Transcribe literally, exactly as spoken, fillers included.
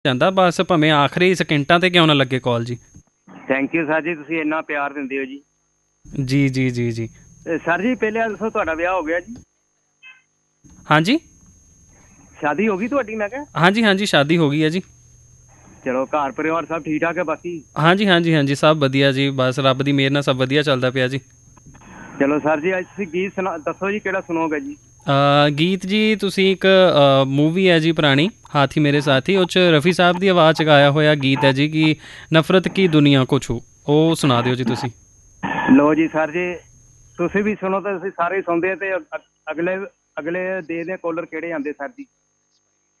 ਜਾਂਦਾ ਬਸ, ਭਾਵੇਂ ਆਖਰੀ ਸਕਿੰਟਾਂ ਤੇ ਕਿਉਂ ਨਾ ਲੱਗੇ ਕਾਲ ਜੀ। ਥੈਂਕ ਯੂ ਸਰ ਜੀ, ਤੁਸੀਂ ਇੰਨਾ ਪਿਆਰ ਦਿੰਦੇ ਹੋ ਜੀ। ਜੀ ਜੀ ਜੀ ਜੀ। ਸਰ ਜੀ ਪਹਿਲੇ ਦੱਸੋ, ਤੁਹਾਡਾ ਵਿਆਹ ਹੋ ਗਿਆ ਜੀ? ਹਾਂਜੀ ਸ਼ਾਦੀ ਹੋ ਗਈ ਤੁਹਾਡੀ? ਮੈਂ ਕਿਹਾ ਹਾਂਜੀ ਹਾਂਜੀ ਸ਼ਾਦੀ ਹੋ ਗਈ ਹੈ ਜੀ। ਚਲੋ ਘਰ ਪਰਿਵਾਰ ਸਭ ਠੀਕ ਠਾਕ ਹੈ ਬਾਕੀ? ਹਾਂਜੀ ਹਾਂਜੀ ਹਾਂਜੀ ਸਭ ਵਧੀਆ ਜੀ, ਬਸ ਰੱਬ ਦੀ ਮਿਹਰ ਨਾਲ ਸਭ ਵਧੀਆ ਚੱਲਦਾ ਪਿਆ ਜੀ। ਚਲੋ ਸਰ ਜੀ, ਅੱਜ ਤੁਸੀਂ ਗੀਤ ਸੁਣਾ ਦੱਸੋ ਜੀ, ਕਿਹੜਾ ਸੁਣੋਗੇ ਜੀ? ਗੀਤ ਜੀ ਤੁਸੀਂ ਇੱਕ ਮੂਵੀ ਹੈ ਜੀ ਪੁਰਾਣੀ, ਹਾਥੀ ਮੇਰੇ ਸਾਥੀ, ਉਹ 'ਚ ਰਫੀ ਸਾਹਿਬ ਦੀ ਆਵਾਜ਼ 'ਚ ਗਾਇਆ ਹੋਇਆ ਗੀਤ ਹੈ ਜੀ ਕਿ ਨਫ਼ਰਤ ਕੀ ਦੁਨੀਆ ਕੋ ਛੂ, ਉਹ ਸੁਣਾ ਦਿਓ ਜੀ ਤੁਸੀਂ। ਲੋ ਜੀ ਸਰ ਜੀ, ਤੁਸੀਂ ਵੀ ਸੁਣੋ ਤਾਂ ਅਸੀਂ ਸਾਰੇ ਸੁਣਦੇ, ਤੇ ਅਗਲੇ ਅਗਲੇ ਦੇਖਦੇ ਕੋਲਰ ਕਿਹੜੇ ਆਉਂਦੇ ਸਰ ਜੀ।